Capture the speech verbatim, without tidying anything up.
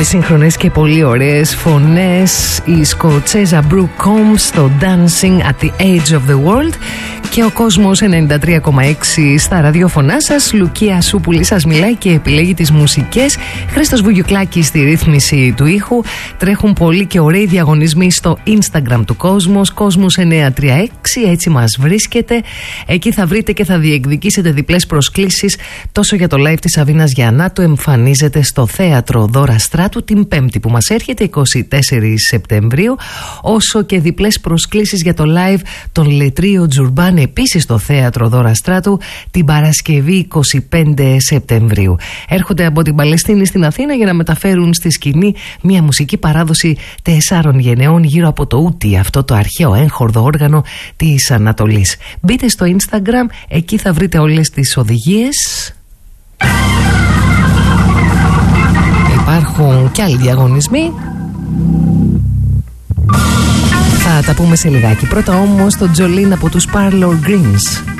τις σύγχρονες και πολύ ωραίες φωνές, η Σκοτσέζα Brooke Combs στο Dancing at the Edge of the World και ο κόσμος ενενήντα τρία κόμμα έξι στα ραδιόφωνά σας. Λουκία Σούπουλη σας μιλάει και επιλέγει τις μουσικές. Χρήστος Βουγιουκλάκης στη ρύθμιση του ήχου. Τρέχουν πολλοί και ωραίοι διαγωνισμοί στο Instagram του Κόσμος, Κόσμος εννιακόσια τριάντα έξι, έτσι μας βρίσκεται. Εκεί θα βρείτε και θα διεκδικήσετε διπλές προσκλήσεις τόσο για το live της Σαβίνας Γιαννάτου, εμφανίζεται στο Θέατρο Δώρα Στράτου την Πέμπτη που μας έρχεται, εικοστή τέταρτη Σεπτεμβρίου, όσο και διπλές προσκλήσεις για το live των Λετρίο Τζουρμπάν επίσης στο Θέατρο Δώρα Στράτου την Παρασκευή εικοστή πέμπτη Σεπτεμβρίου. Έρχονται από την Παλαιστίνη στην Αθήνα για να μεταφέρουν στη σκηνή μια μουσική παράδοση τεσσάρων γενεών γύρω από το ούτι, αυτό το αρχαίο έγχορδο όργανο της Ανατολής. Μπείτε στο Instagram, εκεί θα βρείτε όλες τις οδηγίες. Υπάρχουν και άλλοι διαγωνισμοί. Θα τα πούμε σε λιγάκι. Πρώτα όμως το Jolene από τους Parlor Greens.